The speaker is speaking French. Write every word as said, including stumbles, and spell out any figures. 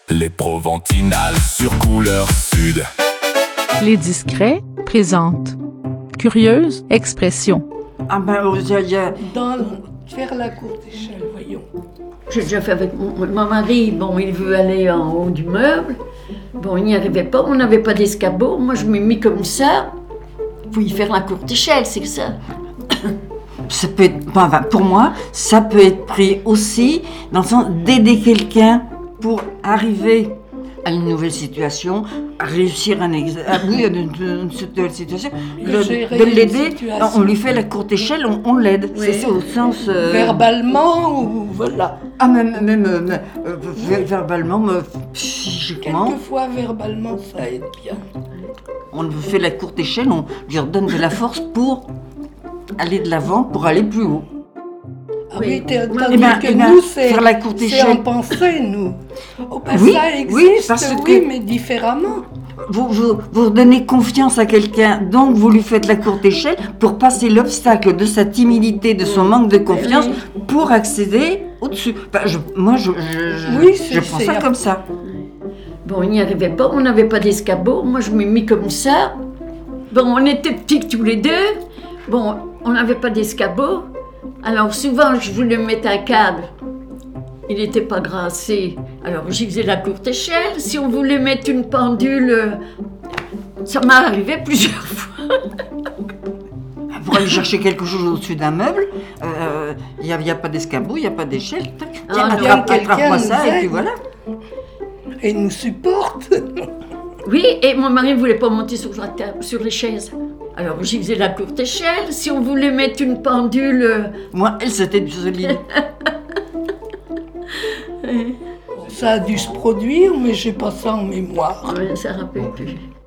Les Proventinales sur Couleur Sud. Les Discrets présentent Curieuse expression. Ah ben, il y a, il y a... Dans le- faire la courte échelle, voyons. J'ai déjà fait avec mon, mon mari, bon, il veut aller en haut du meuble. Bon, il n'y arrivait pas, on n'avais pas d'escabeau. Moi, je m'ai mis comme ça. Faut y faire la courte échelle, c'est que ça. ça peut être, enfin, pour moi, ça peut être pris aussi dans le sens d'aider quelqu'un pour arriver à une nouvelle situation, à réussir un ex- à, oui, une, une, une nouvelle situation, De le- gérer de une l'aider. situation. On lui fait la courte échelle, on, on l'aide. Oui. C'est ça au sens. euh, Verbalement ou voilà. Ah, même, même euh, euh, ver- verbalement, euh, psychiquement. Quelquefois, verbalement, ça aide bien. On lui fait la courte échelle, on lui redonne de la force pour aller de l'avant, pour aller plus haut. Ah Oui. oui, t'as- Eh tandis ben, que eh ben, nous, c'est faire la courte c'est échelle. en pensée, nous. Oh, ben, Oui, ça existe, oui, parce oui, que- mais différemment. Vous, vous, vous donnez confiance à quelqu'un, donc vous lui faites la courte échelle pour passer l'obstacle de sa timidité, de son manque de confiance, pour accéder au-dessus. Enfin, je- moi, je, je, je, Oui, c'est- je prends c'est- ça comme ça. Bon, il n'y arrivait pas, on n'avait pas d'escabeau. Moi, je m'ai mis comme ça. Bon, on était petits tous les deux. Bon, on n'avait pas d'escabeau. Alors, souvent, je voulais mettre un câble. Il n'était pas grassé. Alors, j'y faisais la courte échelle. Si on voulait mettre une pendule, euh, ça m'est arrivé plusieurs fois. Pour aller chercher quelque chose au-dessus d'un meuble, il n'y a, y a pas d'escabeau, il n'y a pas d'échelle. tac, Tiens, Ah, attrape, quelqu'un attrape-moi nous ça, et puis aide. voilà. Et nous supporte. Oui, et mon mari ne voulait pas monter sur, la table, sur les chaises. Alors, j'y faisais la courte échelle. Si on voulait mettre une pendule... euh, Moi, elle, c'était du solide. Ça a dû se produire, mais j'ai pas ça en mémoire. ouais, ça ne rappelle plus.